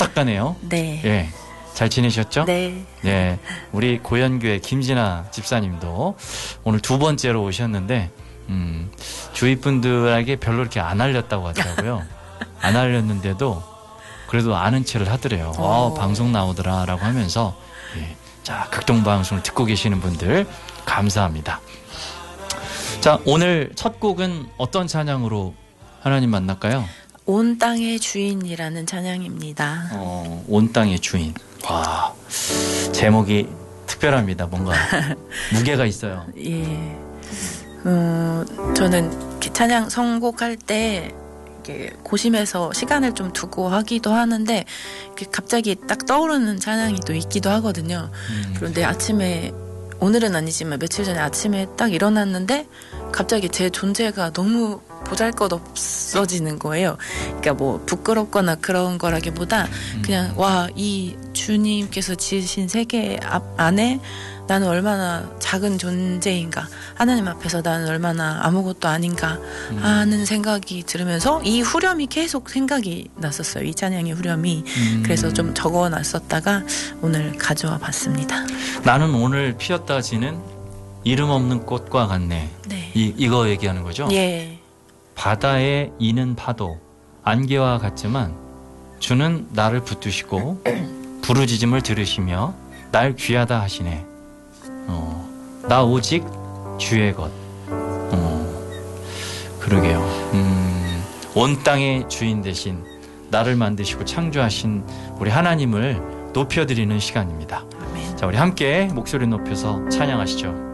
딱 가네요. 네. 예. 잘 지내셨죠? 네. 네. 우리 고현교회 김진아 집사님도 오늘 두 번째로 오셨는데, 주위 분들에게 별로 이렇게 안 알렸다고 하더라고요. 안 알렸는데도 그래도 아는 체를 하더래요. 방송 나오더라라고 하면서. 예. 자, 극동방송을 듣고 계시는 분들 감사합니다. 자, 오늘 첫 곡은 어떤 찬양으로 하나님 만날까요? 온 땅의 주인이라는 찬양입니다. 온 땅의 주인. 와, 제목이 특별합니다. 뭔가 무게가 있어요. 예. 저는 찬양 선곡할 때 이렇게 고심해서 시간을 좀 두고 하기도 하는데 갑자기 딱 떠오르는 찬양이 또 있기도 하거든요. 그런데 아침에, 오늘은 아니지만 며칠 전에 아침에 딱 일어났는데 갑자기 제 존재가 너무 보잘것없어지는 거예요. 그러니까 뭐 부끄럽거나 그런 거라기보다 그냥 이 주님께서 지으신 세계 안에 나는 얼마나 작은 존재인가, 하나님 앞에서 나는 얼마나 아무것도 아닌가 하는 생각이 들으면서 이 후렴이 계속 생각이 났었어요. 이 찬양의 후렴이. 그래서 좀 적어놨었다가 오늘 가져와 봤습니다. 나는 오늘 피었다 지는 이름 없는 꽃과 같네. 네. 이거 얘기하는 거죠? 예. 바다에 이는 파도 안개와 같지만 주는 나를 붙드시고 부르짖음을 들으시며 날 귀하다 하시네. 나 오직 주의 것. 그러게요. 온 땅의 주인 대신 나를 만드시고 창조하신 우리 하나님을 높여드리는 시간입니다. 아멘. 자, 우리 함께 목소리 높여서 찬양하시죠.